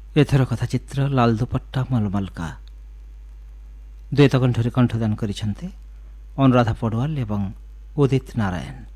ଏଥର କଥାଚିତ୍ର ଲାଲ ଦୁପଟ୍ଟା ମଲମଲକା। ଦ୍ୱୈତ କଣ୍ଠରେ କଣ୍ଠଦାନ କରିଛନ୍ତି ଅନୁରାଧା ପଡ଼ୱାଲ ଏବଂ ଉଦିତ ନାରାୟଣ।